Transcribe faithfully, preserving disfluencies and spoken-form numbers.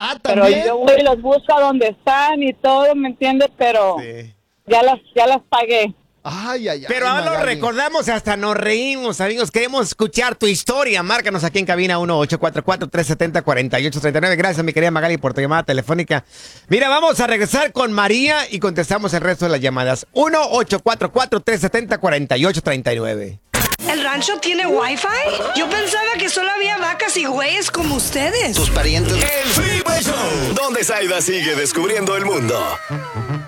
Ah, pero ¿también? yo voy y los busco a donde están y todo, ¿me entiendes? Pero Sí. ya las ya las pagué. Ay, ay, ay. Pero ahora lo Magali. recordamos y hasta nos reímos, amigos. Queremos escuchar tu historia. Márcanos aquí en cabina uno ocho cuatro cuatro, tres siete cero, cuatro ocho tres nueve. Gracias, mi querida Magali, por tu llamada telefónica. Mira, vamos a regresar con María y contestamos el resto de las llamadas. uno ocho cuatro cuatro, tres siete cero, cuatro ocho tres nueve. ¿El rancho tiene wifi? Yo pensaba que solo había vacas y güeyes como ustedes. Tus parientes. El Freeway Show, donde Zaida sigue descubriendo el mundo.